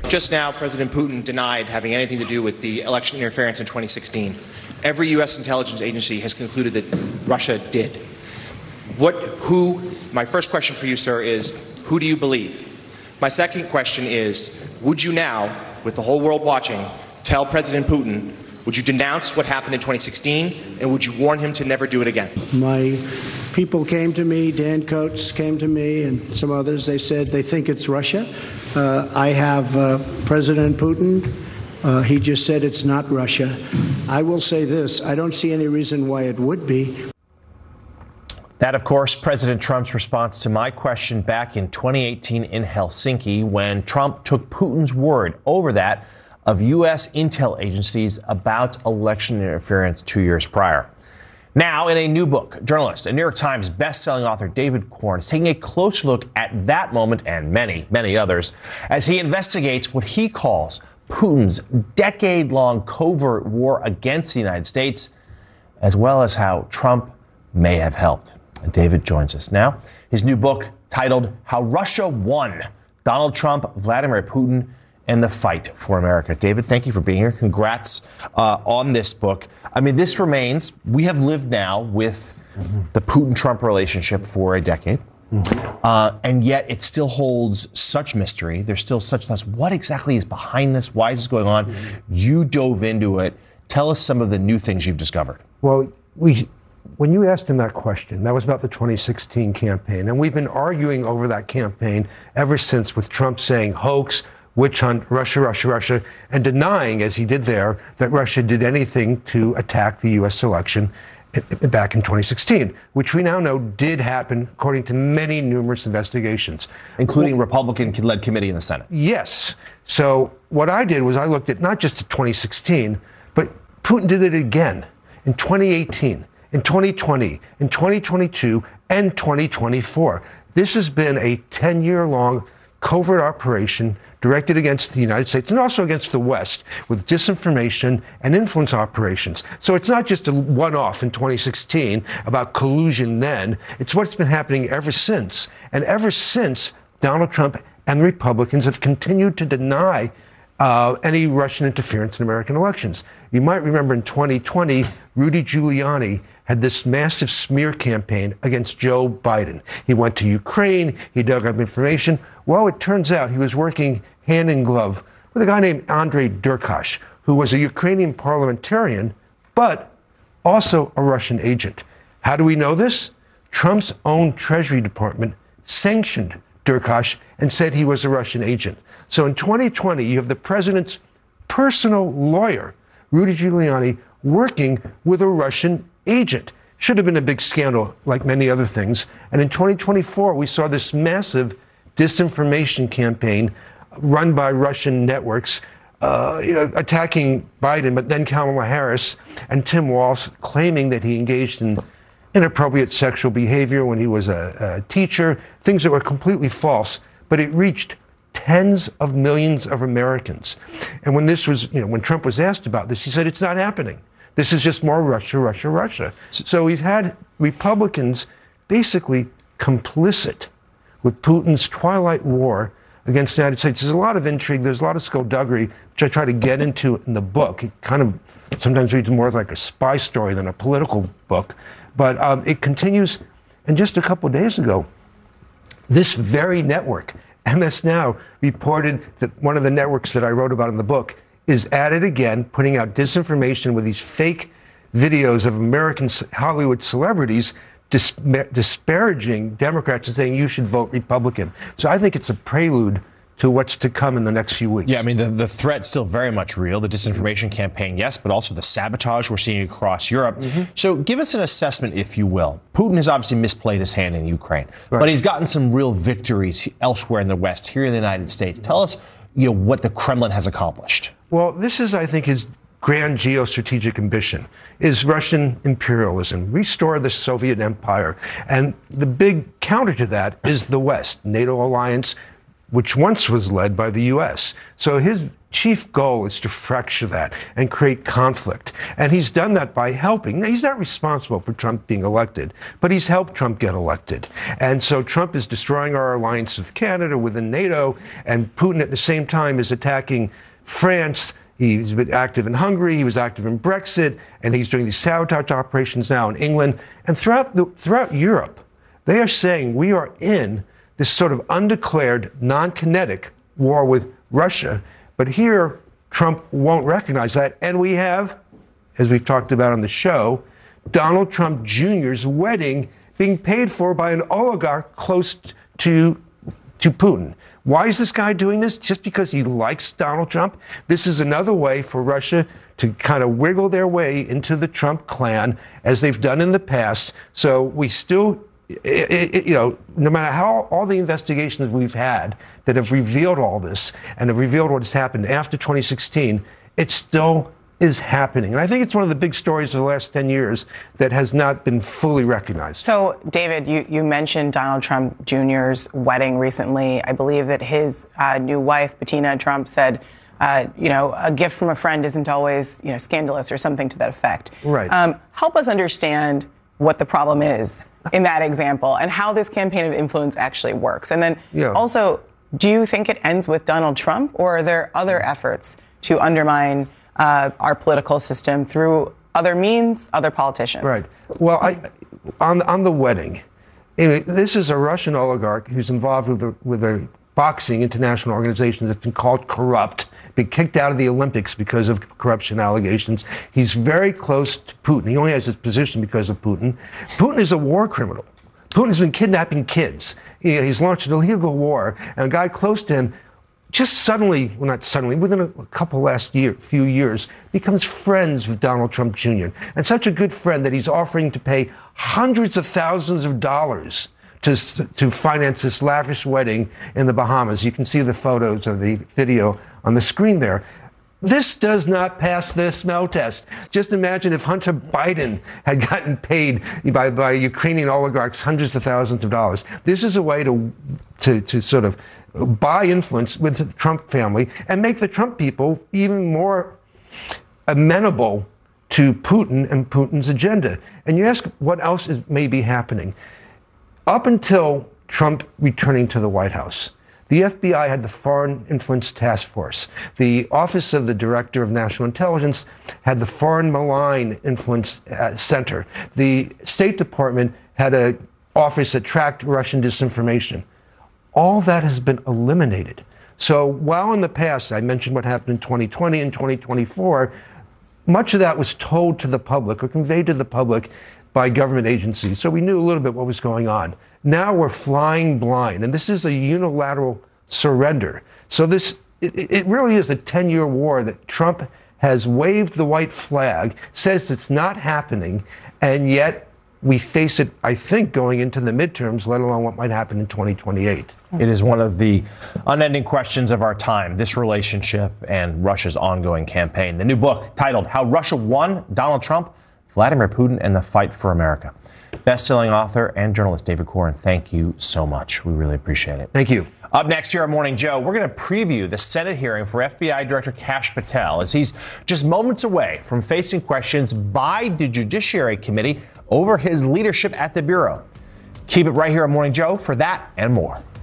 Just now, President Putin denied having anything to do with the election interference in 2016. Every U.S. intelligence agency has concluded that Russia did. My first question for you, sir, is who do you believe? My second question is, would you now, with the whole world watching, tell President Putin, would you denounce what happened in 2016, and would you warn him to never do it again? My people came to me, Dan Coates came to me, and some others. They said they think it's Russia. I have President Putin. He just said it's not Russia. I will say this. I don't see any reason why it would be. That, of course, President Trump's response to my question back in 2018 in Helsinki, when Trump took Putin's word over that of U.S. intel agencies about election interference 2 years prior. Now, in a new book, journalist and New York Times bestselling author David Corn is taking a closer look at that moment and many, many others as he investigates what he calls Putin's decade-long covert war against the United States, as well as how Trump may have helped. And David joins us now. His new book, titled How Russia Won: Donald Trump, Vladimir Putin, and the Fight for America. David, thank you for being here. Congrats on this book. I mean, this remains, we have lived now with the Putin-Trump relationship for a decade. And yet it still holds such mystery. There's still such thoughts. What exactly is behind this? Why is this going on? You dove into it. Tell us some of the new things you've discovered. Well, when you asked him that question, that was about the 2016 campaign. And we've been arguing over that campaign ever since, with Trump saying hoax, witch hunt, Russia, Russia, Russia, and denying, as he did there, that Russia did anything to attack the U.S. election back in 2016, which we now know did happen according to many numerous investigations. Including Republican-led committee in the Senate. Yes. So what I did was I looked at not just at 2016, but Putin did it again in 2018, in 2020, in 2022, and 2024. This has been a 10-year-long covert operation directed against the United States and also against the West with disinformation and influence operations. So it's not just a one-off in 2016 about collusion then. It's what's been happening ever since. And ever since, Donald Trump and the Republicans have continued to deny any Russian interference in American elections. You might remember in 2020, Rudy Giuliani had this massive smear campaign against Joe Biden. He went to Ukraine, he dug up information. Well, it turns out he was working hand in glove with a guy named Andrei Derkach, who was a Ukrainian parliamentarian, but also a Russian agent. How do we know this? Trump's own Treasury Department sanctioned Derkach and said he was a Russian agent. So in 2020, you have the president's personal lawyer, Rudy Giuliani, working with a Russian agent. Should have been a big scandal, like many other things. And in 2024, we saw this massive disinformation campaign run by Russian networks, attacking Biden, but then Kamala Harris and Tim Walz claiming that he engaged in inappropriate sexual behavior when he was a teacher, things that were completely false. But it reached tens of millions of Americans. And when this was, when Trump was asked about this, he said, it's not happening. This is just more Russia, Russia, Russia. So we've had Republicans basically complicit with Putin's twilight war against the United States. There's a lot of intrigue. There's a lot of skullduggery, which I try to get into in the book. It kind of sometimes reads more like a spy story than a political book. But it continues. And just a couple of days ago, this very network, MS Now, reported that one of the networks that I wrote about in the book is at it again, putting out disinformation with these fake videos of American Hollywood celebrities disparaging Democrats and saying you should vote Republican. So I think it's a prelude to what's to come in the next few weeks. Yeah, I mean, the threat's still very much real. The disinformation campaign, yes, but also the sabotage we're seeing across Europe. So give us an assessment, if you will. Putin has obviously misplayed his hand in Ukraine, but he's gotten some real victories elsewhere in the West, here in the United States. Tell us, what the Kremlin has accomplished. Well, this is, I think, his grand geostrategic ambition, is Russian imperialism, restore the Soviet empire. And the big counter to that is the West, NATO alliance, which once was led by the U.S. So his chief goal is to fracture that and create conflict. And he's done that by helping. He's not responsible for Trump being elected, but he's helped Trump get elected. And so Trump is destroying our alliance with Canada within NATO, and Putin at the same time is attacking France. He's been active in Hungary, he was active in Brexit, and he's doing these sabotage operations now in England. And throughout Europe, they are saying we are in this sort of undeclared, non-kinetic war with Russia. But here, Trump won't recognize that. And we have, as we've talked about on the show, Donald Trump Jr.'s wedding being paid for by an oligarch close to Putin. Why is this guy doing this? Just because he likes Donald Trump? This is another way for Russia to kind of wiggle their way into the Trump clan, as they've done in the past. So we still, no matter how all the investigations we've had that have revealed all this and have revealed what has happened after 2016, it still is happening. And I think it's one of the big stories of the last 10 years that has not been fully recognized. So, David, you mentioned Donald Trump Jr.'s wedding recently. I believe that his new wife, Bettina Trump, said, a gift from a friend isn't always, scandalous or something to that effect. Right. Help us understand what the problem is in that example and how this campaign of influence actually works. And then also, do you think it ends with Donald Trump, or are there other efforts to undermine our political system through other means, other politicians? Right. Well, on the wedding, this is a Russian oligarch who's involved with a boxing international organization that's been called corrupt, been kicked out of the Olympics because of corruption allegations. He's very close to Putin. He only has his position because of Putin. Putin is a war criminal. Putin's been kidnapping kids. He's launched an illegal war, and a guy close to him just suddenly, well, not suddenly, within a couple few years, becomes friends with Donald Trump Jr. And such a good friend that he's offering to pay hundreds of thousands of dollars to finance this lavish wedding in the Bahamas. You can see the photos of the video on the screen there. This does not pass the smell test. Just imagine if Hunter Biden had gotten paid by Ukrainian oligarchs hundreds of thousands of dollars. This is a way to sort of buy influence with the Trump family and make the Trump people even more amenable to Putin and Putin's agenda. And you ask what else may be happening. Up until Trump returning to the White House, the FBI had the Foreign Influence Task Force. The Office of the Director of National Intelligence had the Foreign Malign Influence Center. The State Department had an office that tracked Russian disinformation. All that has been eliminated. So while in the past, I mentioned what happened in 2020 and 2024, much of that was told to the public or conveyed to the public by government agencies. So we knew a little bit what was going on. Now we're flying blind, and this is a unilateral surrender. So it really is a 10-year war that Trump has waved the white flag, says it's not happening, and yet we face it, I think, going into the midterms, let alone what might happen in 2028. It is one of the unending questions of our time, this relationship and Russia's ongoing campaign. The new book, titled How Russia Won Donald Trump, Vladimir Putin and the Fight for America. Best-selling author and journalist David Corn, thank you so much. We really appreciate it. Thank you. Up next here on Morning Joe, we're going to preview the Senate hearing for FBI Director Kash Patel as he's just moments away from facing questions by the Judiciary Committee over his leadership at the Bureau. Keep it right here on Morning Joe for that and more.